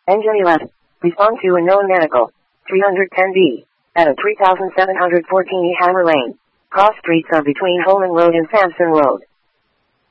Engine 11. Respond to unknown medical. 310B. At a 3714 E Hammer Lane. Cross streets are between Holman Road and Sampson Road.